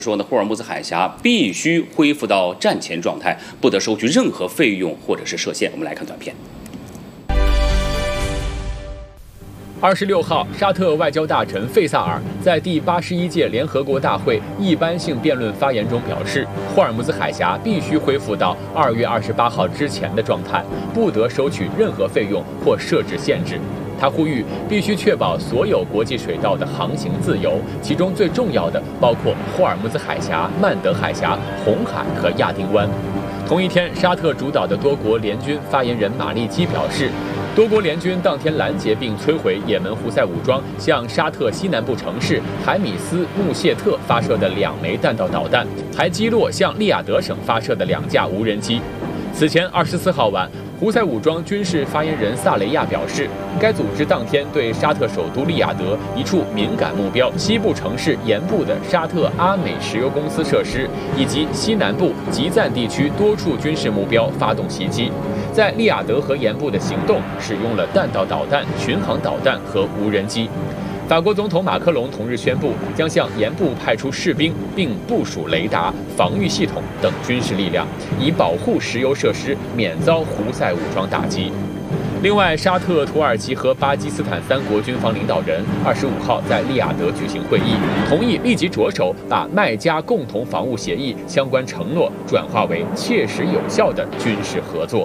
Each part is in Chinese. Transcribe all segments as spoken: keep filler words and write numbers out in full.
说呢，霍尔木兹海峡必须恢复到战前状态，不得收取任何费用或者是设限。我们来看短片。 二十六号，沙特外交大臣费萨尔在第八十一届联合国大会一般性辩论发言中表示，霍尔木兹海峡必须恢复到二月二十八号之前的状态，不得收取任何费用或设置限制。他呼吁必须确保所有国际水道的航行自由，其中最重要的包括霍尔木兹海峡、曼德海峡、红海和亚丁湾。同一天，沙特主导的多国联军发言人马利基表示，多国联军当天拦截并摧毁也门胡塞武装向沙特西南部城市海米斯穆谢特发射的两枚弹道导弹，还击落向利雅得省发射的两架无人机。此前二十四号晚，胡塞武装军事发言人萨雷亚表示，该组织当天对沙特首都利雅得一处敏感目标西部城市沿部的沙特阿美石油公司设施以及西南部吉赞地区多处军事目标发动袭击。在利雅得河沿部的行动使用了弹道导弹、巡航导弹和无人机。法国总统马克龙同日宣布，将向沿部派出士兵，并部署雷达、防御系统等军事力量，以保护石油设施免遭胡塞武装打击。另外，沙特、土耳其和巴基斯坦三国军方领导人二十五号在利雅得举行会议，同意立即着手把麦加共同防务协议相关承诺转化为切实有效的军事合作。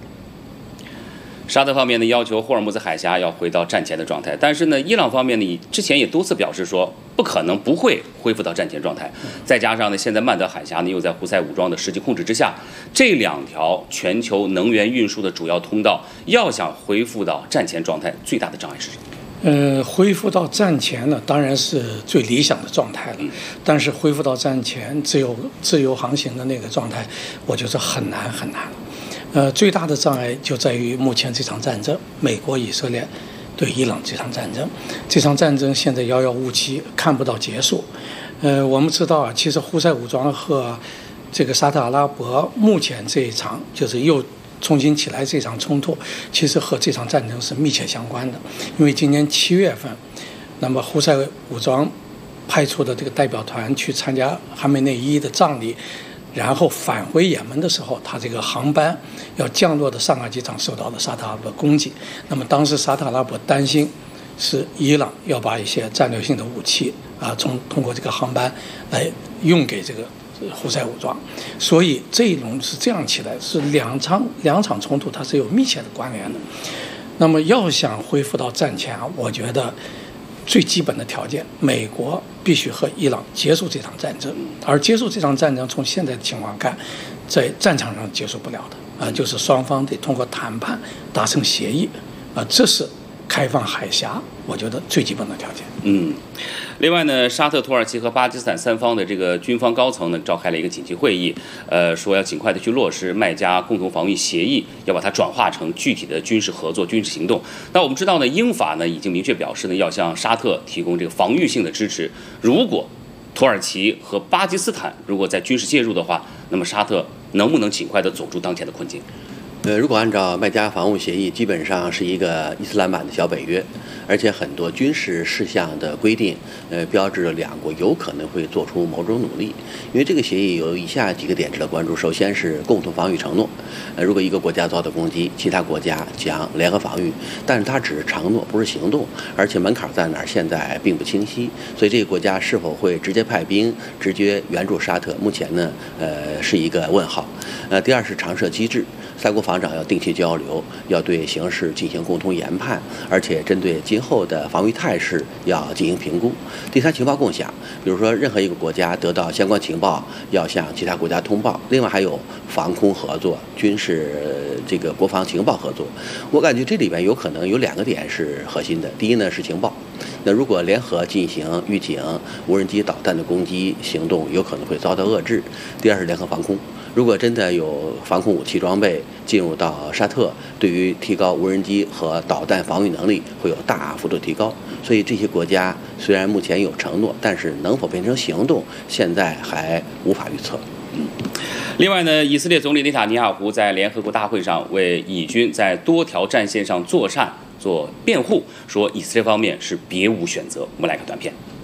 沙特方面呢要求霍尔木兹海峡要回到战前的状态，但是呢，伊朗方面呢之前也多次表示说不可能不会恢复到战前状态。再加上呢，现在曼德海峡呢又在胡塞武装的实际控制之下，这两条全球能源运输的主要通道要想恢复到战前状态，最大的障碍是什么？ 呃，恢复到战前呢，当然是最理想的状态了。嗯、但是恢复到战前自由自由航行的那个状态，我觉得很难很难。呃，最大的障碍就在于目前这场战争，美国、以色列对伊朗这场战争，这场战争现在遥遥无期，看不到结束。呃，我们知道啊，其实胡塞武装和这个沙特阿拉伯目前这一场就是又重新起来这场冲突，其实和这场战争是密切相关的。因为今年七月份，那么胡塞武装派出的这个代表团去参加哈梅内伊的葬礼，然后返回也门的时候，他这个航班要降落的上海机场受到了沙特阿拉伯攻击。那么当时沙特阿拉伯担心是伊朗要把一些战略性的武器啊，从通过这个航班来用给这个胡塞武装，所以这一轮是这样起来，是两场两场冲突它是有密切的关联的。那么要想恢复到战前，我觉得最基本的条件，美国必须和伊朗结束这场战争，而结束这场战争，从现在的情况看，在战场上结束不了的啊，就是双方得通过谈判达成协议啊，这是开放海峡，我觉得最基本的条件。 嗯，另外呢，沙特、土耳其和巴基斯坦三方的这个军方高层呢，召开了一个紧急会议，呃，说要尽快的去落实麦加共同防御协议，要把它转化成具体的军事合作、军事行动。那我们知道呢，英法呢已经明确表示呢，要向沙特提供这个防御性的支持。如果土耳其和巴基斯坦如果在军事介入的话，那么沙特能不能尽快的走出当前的困境？ 呃，如果按照麦加防务协议，基本上是一个伊斯兰版的小北约，而且很多军事事项的规定，呃，标志着两国有可能会做出某种努力。因为这个协议有以下几个点值得关注：首先是共同防御承诺，呃，如果一个国家遭到攻击，其他国家将联合防御，但是它只是承诺，不是行动，而且门槛在哪儿现在并不清晰，所以这个国家是否会直接派兵、直接援助沙特，目前呢，呃，是一个问号。呃，第二是常设机制。三国防长要定期交流，要对形势进行共同研判，而且针对今后的防御态势要进行评估。第三，情报共享，比如说任何一个国家得到相关情报，要向其他国家通报。另外还有防空合作、军事这个国防情报合作。我感觉这里边有可能有两个点是核心的。第一呢是情报，那如果联合进行预警、无人机导弹的攻击行动，有可能会遭到遏制。第二是联合防空。如果真的有防空武器装备进入到沙特，对于提高无人机和导弹防御能力会有大幅度提高。所以这些国家虽然目前有承诺，但是能否变成行动，现在还无法预测。 嗯，另外呢，以色列总理内塔尼亚胡在联合国大会上为以军在多条战线上作战做辩护，说以色列方面是别无选择。我们来看短片。